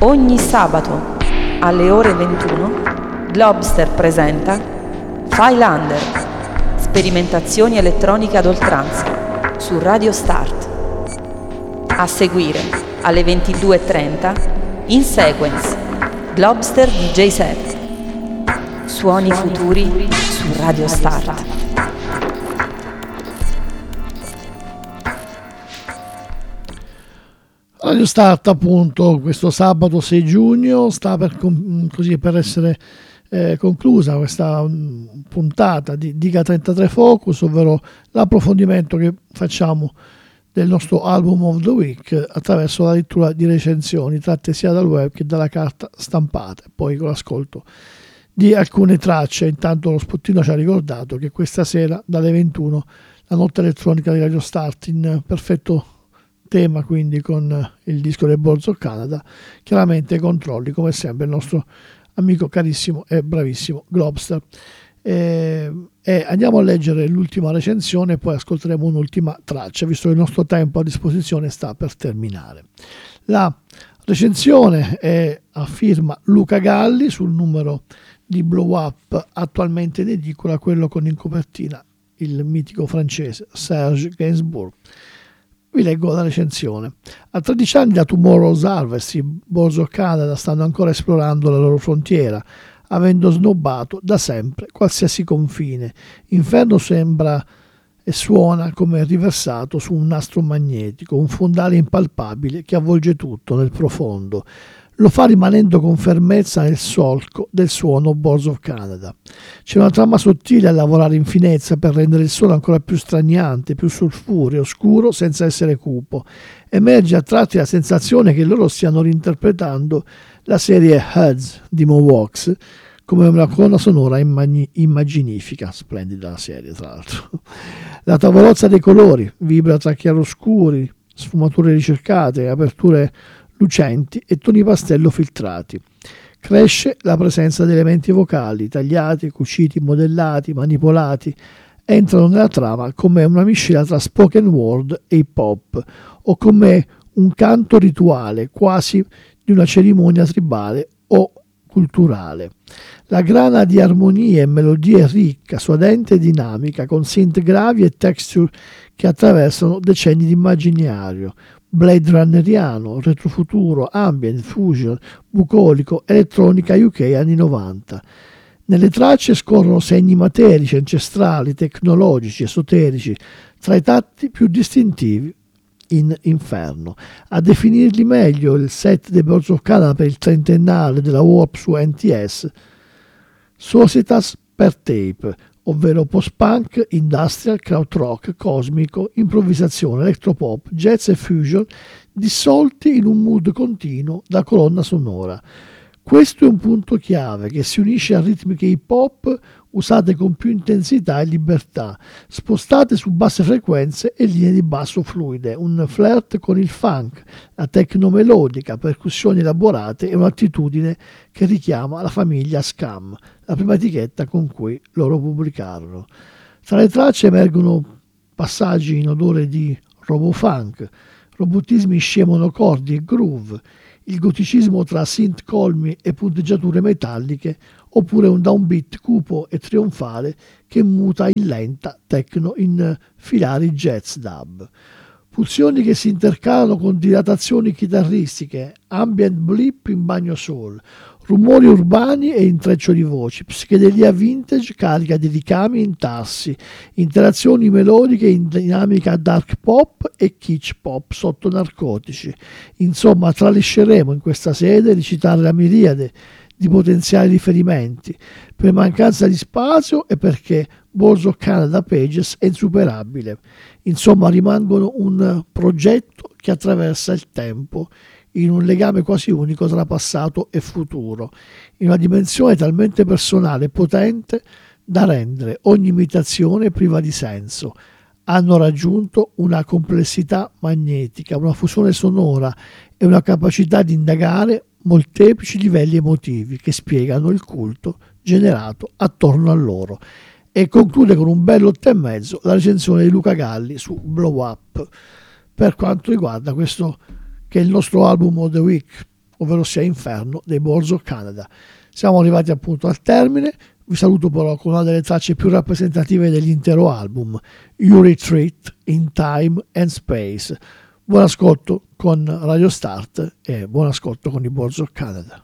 Ogni sabato alle ore 21 Globster presenta Phylander, sperimentazioni elettroniche ad oltranza su Radio Start. A seguire alle 22:30 In Sequence Globster DJ Set. Suoni futuri su Radio Start. Radio Start, appunto, questo sabato 6 giugno sta per essere conclusa questa puntata di Diga 33 Focus, ovvero l'approfondimento che facciamo del nostro album of the week attraverso la lettura di recensioni tratte sia dal web che dalla carta stampata, e poi con l'ascolto di alcune tracce. Intanto lo spottino ci ha ricordato che questa sera dalle 21 la notte elettronica di Radio Start, in perfetto tema quindi con il disco del Boards of Canada, chiaramente controlli come sempre il nostro amico carissimo e bravissimo Globster. E andiamo a leggere l'ultima recensione e poi ascolteremo un'ultima traccia, visto che il nostro tempo a disposizione sta per terminare. La recensione è a firma Luca Galli sul numero di Blow Up attualmente in edicola, quello con in copertina il mitico francese Serge Gainsbourg. Vi leggo la recensione. A 13 anni da Tomorrow's Harvest, i Boards of Canada stanno ancora esplorando la loro frontiera, avendo snobbato da sempre qualsiasi confine. Inferno sembra e suona come riversato su un nastro magnetico, un fondale impalpabile che avvolge tutto nel profondo. Lo fa rimanendo con fermezza nel solco del suono Boards of Canada. C'è una trama sottile a lavorare in finezza per rendere il suono ancora più straniante, più sulfureo, scuro senza essere cupo. Emerge a tratti la sensazione che loro stiano reinterpretando la serie Heads di Mohawks come una colonna sonora immaginifica. Splendida la serie, tra l'altro. La tavolozza dei colori vibra tra chiaroscuri, sfumature ricercate, aperture lucenti e toni pastello filtrati. Cresce la presenza di elementi vocali tagliati, cuciti, modellati, manipolati. Entrano nella trama come una miscela tra spoken word e hip hop, o come un canto rituale quasi di una cerimonia tribale o culturale. La grana di armonie e melodie ricca, suadente e dinamica, con synth gravi e texture che attraversano decenni di immaginario, Blade Runneriano, retrofuturo, ambient, fusion, bucolico, elettronica UK anni 90. Nelle tracce scorrono segni materici, ancestrali, tecnologici, esoterici, tra i tatti più distintivi in Inferno. A definirli meglio il set dei Boards of Canada per il trentennale della Warp su NTS, Societas per Tape, ovvero post-punk, industrial, krautrock, cosmico, improvvisazione, electropop, jazz e fusion, dissolti in un mood continuo da colonna sonora. Questo è un punto chiave che si unisce a ritmiche hip hop usate con più intensità e libertà, spostate su basse frequenze e linee di basso fluide, un flirt con il funk, la techno melodica, percussioni elaborate e un'attitudine che richiama la famiglia Scam, la prima etichetta con cui loro pubblicarono. Tra le tracce emergono passaggi in odore di robofunk, robotismi scemonocordi e groove, il goticismo tra synth colmi e punteggiature metalliche, oppure un downbeat cupo e trionfale che muta in lenta techno in filari jazz dub. Pulsioni che si intercalano con dilatazioni chitarristiche, ambient blip in bagno soul, rumori urbani e intreccio di voci, psichedelia vintage carica di ricami in tassi, interazioni melodiche in dinamica dark pop e kitsch pop sotto narcotici. Insomma, tralasceremo in questa sede di citare la miriade di potenziali riferimenti, per mancanza di spazio e perché Boards of Canada Pages è insuperabile. Insomma, rimangono un progetto che attraversa il tempo, in un legame quasi unico tra passato e futuro, in una dimensione talmente personale e potente da rendere ogni imitazione priva di senso. Hanno raggiunto una complessità magnetica, una fusione sonora e una capacità di indagare molteplici livelli emotivi che spiegano il culto generato attorno a loro. E conclude con un bello 8,5 la recensione di Luca Galli su Blow Up per quanto riguarda questo che è il nostro album of the week, ovvero sia Inferno dei Boards of Canada. Siamo arrivati appunto al termine, vi saluto però con una delle tracce più rappresentative dell'intero album, You Retreat in Time and Space. Buon ascolto con Radio Start e buon ascolto con i Boards of Canada.